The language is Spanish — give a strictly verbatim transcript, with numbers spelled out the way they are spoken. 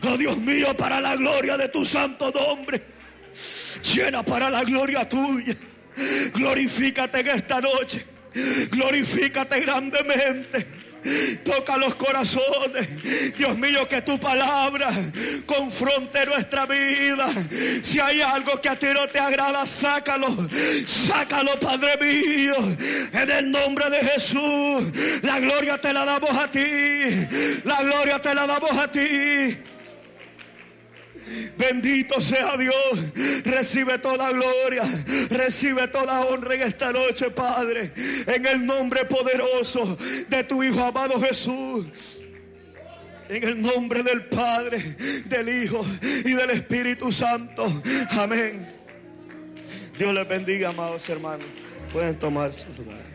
Oh Dios mío, para la gloria de tu santo nombre. Llena para la gloria tuya. Glorifícate en esta noche. Glorifícate grandemente. Toca los corazones. Dios mío, que tu palabra confronte nuestra vida. Si hay algo que a ti no te agrada, sácalo. Sácalo, Padre mío. En el nombre de Jesús. La gloria te la damos a ti. La gloria te la damos a ti. Bendito sea Dios. Recibe toda gloria, recibe toda honra en esta noche, Padre, en el nombre poderoso de tu Hijo amado Jesús. En el nombre del Padre, del Hijo y del Espíritu Santo. Amén. Dios les bendiga, amados hermanos. Pueden tomar su lugar.